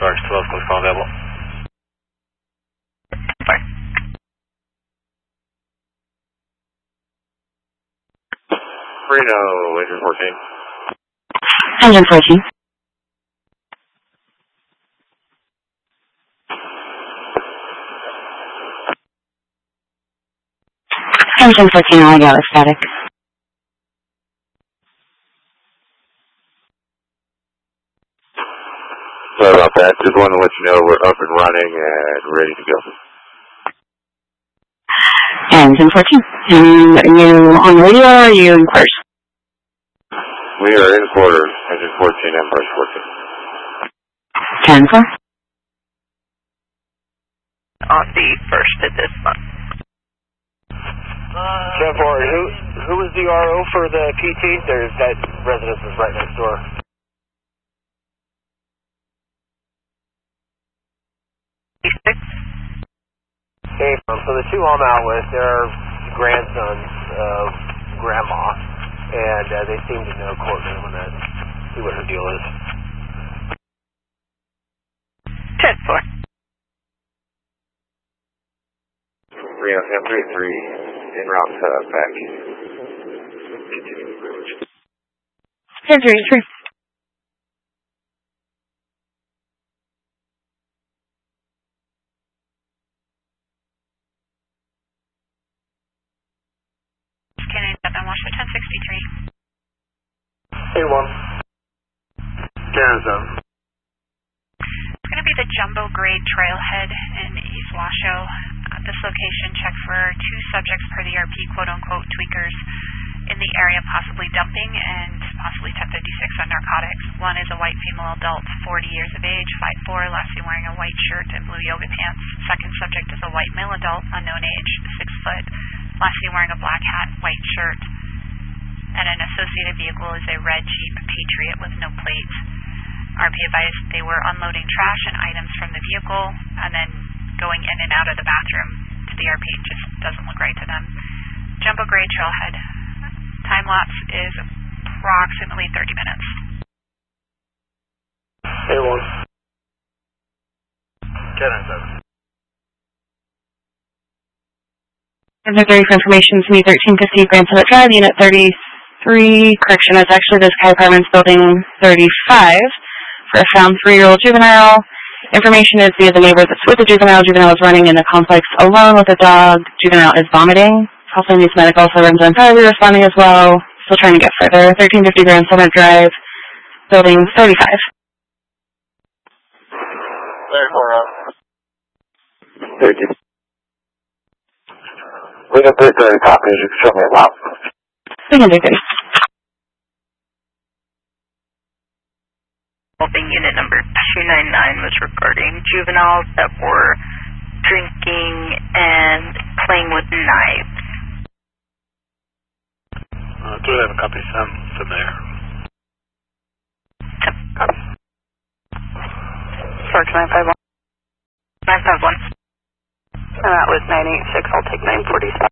Sarge 12, close call available. Fire. Reno, engine 14. Engine 14. Engine 14, all I got was static. Sorry about that. Just wanted to let you know we're up and running and ready to go. Engine 14. And are you on radio or are you in quarters? We are in quarters. Engine 14, Empire 14. 10-4. On the first of this month. 10-4, who was the RO for the PT? That residence is right next door. Hey, so the two I'm out with, they're grandsons of Grandma, and they seem to know Courtney when that, see what her deal is. 10-4. Reno, 1033, en route back. 10-3. Scanning up and watch for 1063. A1. Garrison. It's going to be the Jumbo Grade Trailhead in East Washoe. At this location, check for 2 subjects per the RP, quote-unquote, tweakers in the area, possibly dumping and possibly 1056 on narcotics. One is a white female adult, 40 years of age, 5'4", last seen wearing a white shirt and blue yoga pants. Second subject is a white male adult, unknown age, 6 foot, last seen wearing a black hat, white shirt. And an associated vehicle is a red Jeep Patriot with no plates. RP advised they were unloading trash and items from the vehicle and then going in and out of the bathroom to the RP. It just doesn't look right to them. Jumbo Grade Trailhead. Time lapse is approximately 30 minutes. A1. Garrison. And they're for information to me, 1350 Grand Summit Drive, Unit 33. Correction, it's actually the Sky Apartments Building 35 for a found 3-year-old juvenile. Information is via the neighbor that's with the juvenile. Juvenile is running in the complex alone with a dog. Juvenile is vomiting. Also needs medical, so runs on priority responding as well. Still trying to get further. 1350 Grand Summit Drive, Building 35. There for Thank you. We got 30 copies. You can show me about. We can do 30. Unit number 299 was regarding juveniles that were drinking and playing with knives. Do we have a copy from there? Copy. Sarge 951. 951. And that was 986. I'll take 947.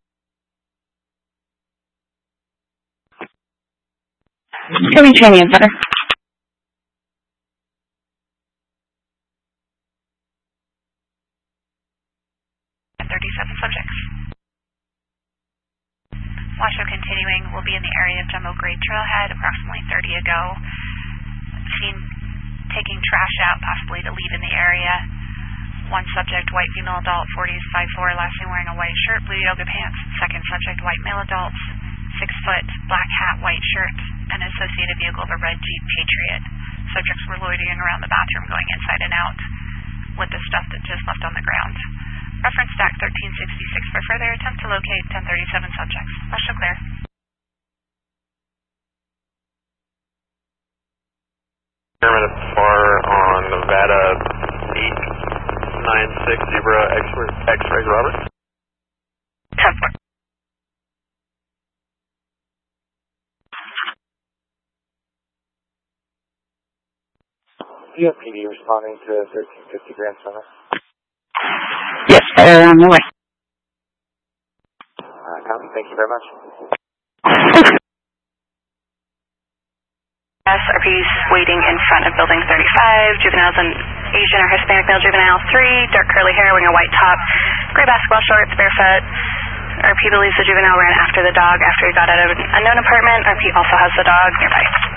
Coming training center. 37 subjects. Washoe continuing, will be in the area of Jumbo Grade Trailhead approximately 30 ago. Seen taking trash out, possibly to leave in the area. One subject, white female adult, 40s, 5'4", last seen wearing a white shirt, blue yoga pants. Second subject, white male adult, 6 foot, black hat, white shirt, and associated vehicle of a red Jeep Patriot. Subjects were loitering around the bathroom, going inside and out with the stuff that just left on the ground. Reference stack 1366 for further attempt to locate 1037 subjects. Washoe clear. Airman far on Nevada 896 Zebra X-Ray Robert. 10-4. Do you have PD responding to 1350 Grand Summit? Yes, they're on their way. Copy. Thank you very much. SRP's waiting in front of building 35. Juveniles and Asian or Hispanic male juvenile. 3, dark curly hair, wearing a white top, gray basketball shorts, barefoot. RP believes the juvenile ran after the dog after he got out of an unknown apartment. RP also has the dog nearby.